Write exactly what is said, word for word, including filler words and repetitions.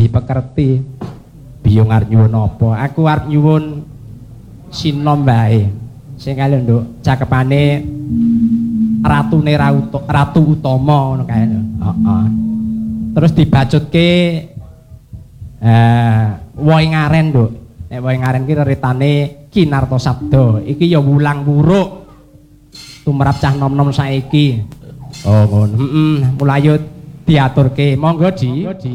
pekerti. Biyung arep nyuwun apa? Aku arep nyuwun sinom wae. Sing kali nduk cakepane Ratune Ratu, Ratu Utama ngono kae. Heeh. Terus dibacutke eh Wohe Ngaren, Nduk. Nek Wohe Ngaren ki reritane Kinarta Sabda. Iki ya wulang wuruk tumrap cah nom-nom saiki. Oh ngono. Heeh, mulai diaturke. Monggo Di.